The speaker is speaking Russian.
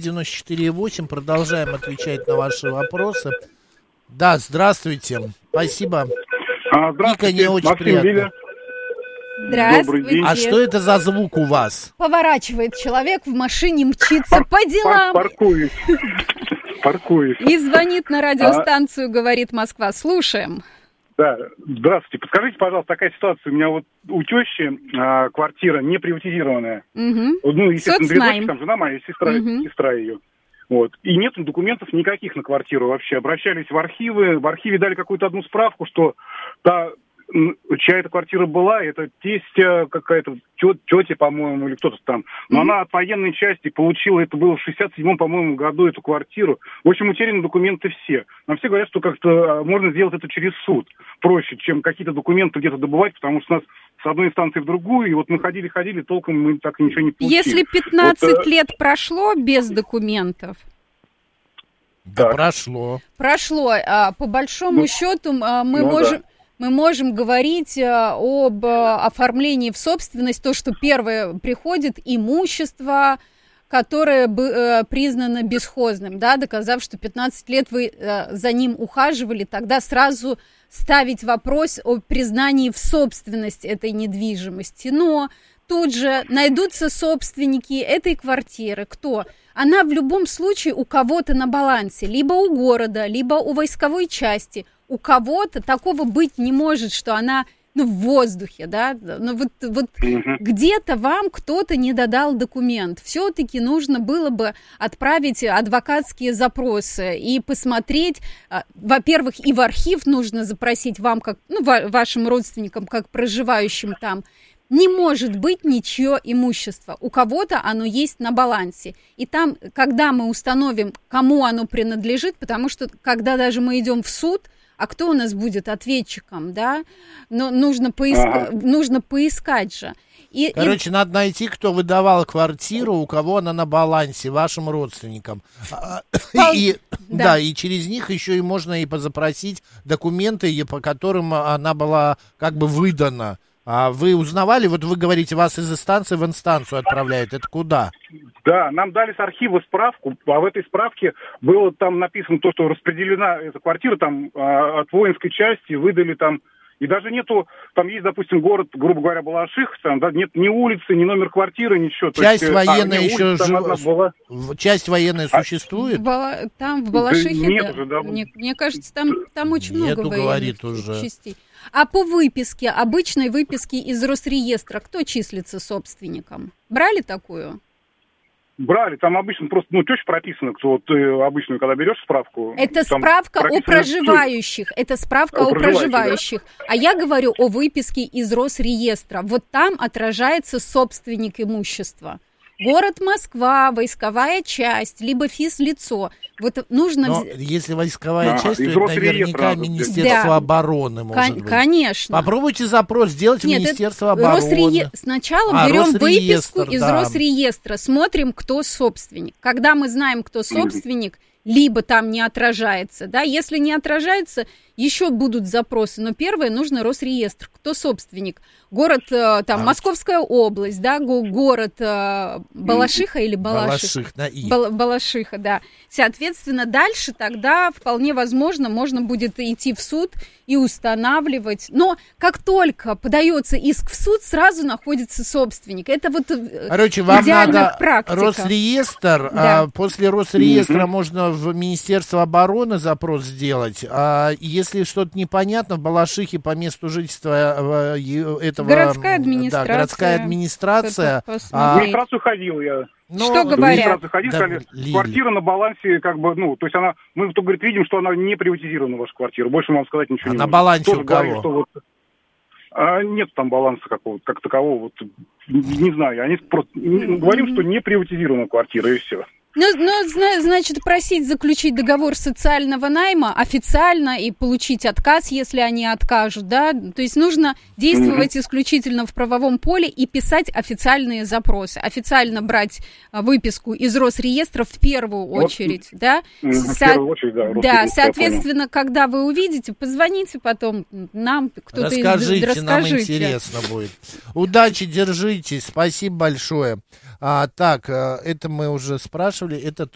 94,8. Продолжаем отвечать на ваши вопросы. Да, здравствуйте. Спасибо. Здравствуйте, Вика, не очень Максим, приятно. Лиля. Здравствуйте. А что это за звук у вас? Поворачивает человек в машине, мчится по делам. Паркуюсь. И звонит на радиостанцию, говорит Москва. Слушаем. Да, здравствуйте. Подскажите, пожалуйста, такая ситуация. У меня вот у тещи квартира не приватизированная. Ну, естественно, две дочки, там жена моя, сестра ее. Вот. И нет документов никаких на квартиру вообще. Обращались в архивы. В архиве дали какую-то одну справку, что чья эта квартира была, это тесть какая-то, тетя, по-моему, или кто-то там. Но она от военной части получила, это было в 67-м, по-моему, году, эту квартиру. В общем, утеряны документы все. Но все говорят, что как-то можно сделать это через суд. Проще, чем какие-то документы где-то добывать, потому что у нас с одной инстанции в другую, и вот мы ходили, толком мы так ничего не получили. Если 15 лет прошло без документов? Да, прошло. По большому счету мы можем говорить об оформлении в собственность, то, что первое приходит имущество, которое признано бесхозным, да, доказав, что 15 лет вы за ним ухаживали, тогда сразу ставить вопрос о признании в собственность этой недвижимости. Но тут же найдутся собственники этой квартиры. Кто? Она в любом случае у кого-то на балансе, либо у города, либо у войсковой части. У кого-то такого быть не может, что она, в воздухе, да, где-то вам кто-то не додал документ. Все-таки нужно было бы отправить адвокатские запросы и посмотреть, во-первых, и в архив нужно запросить вам, как, вашим родственникам, как проживающим там. Не может быть ничье имущество. У кого-то оно есть на балансе. И там, когда мы установим, кому оно принадлежит, потому что, когда даже мы идем в суд, а кто у нас будет ответчиком, да? Но нужно поискать же. Короче, надо найти, кто выдавал квартиру, у кого она на балансе, вашим родственникам. И через них еще и можно и позапросить документы, по которым она была как бы выдана. А вы узнавали, вот вы говорите, вас из инстанции в инстанцию отправляют, это куда? Да, нам дали с архива справку, а в этой справке было там написано то, что распределена эта квартира там от воинской части, выдали там, и даже нету, там есть, допустим, город, грубо говоря, Балаших, там, да, нет ни улицы, ни номер квартиры, ничего. Часть военная еще часть военная существует? Там в Балашихе, нет уже, да. Мне кажется, там очень много военных частей. А по выписке, обычной выписке из Росреестра, кто числится собственником? Брали такую? Брали, там обычно просто, теща прописана, кто вот обычную, когда берешь справку. Это справка о проживающих, А я говорю о выписке из Росреестра. Вот там отражается собственник имущества. Город Москва, войсковая часть, либо физлицо. Вот нужно... Но если войсковая часть, то это наверняка Министерство обороны, может быть. Конечно. Попробуйте запрос сделать в Министерство обороны. Сначала берем выписку из Росреестра, смотрим, кто собственник. Когда мы знаем, кто собственник, либо там не отражается, да, если не отражается, еще будут запросы, но первое, нужно Росреестр, кто собственник, город, там, Московская область, да, город Балашиха или Балаших? Балашиха, да. Соответственно, дальше тогда вполне возможно, можно будет идти в суд и устанавливать, но как только подается иск в суд, сразу находится собственник. Это вот вам надо практика. Росреестр, после Росреестра можно в Министерство обороны запрос сделать, а если что-то непонятно, в Балашихе по месту жительства этого... Городская администрация. Городская администрация. В администрацию ходил я. Что говорят? Сказали, квартира на балансе, как бы, то есть она, мы, говорит, видим, что она не приватизирована, ваша квартира. Больше вам сказать ничего не на можем. Балансе тоже у кого? Говорили, что нет там баланса какого-то, как такового, не знаю. Они просто говорим, что не приватизирована квартира, и все. Значит, просить заключить договор социального найма официально и получить отказ, если они откажут, да, то есть нужно действовать исключительно в правовом поле и писать официальные запросы, официально брать выписку из Росреестра в первую очередь, да. В первую очередь, да. Да, соответственно, когда вы увидите, позвоните потом нам, кто-то расскажите, нам интересно будет. Удачи, держитесь, спасибо большое. Так, это мы уже спрашивали, это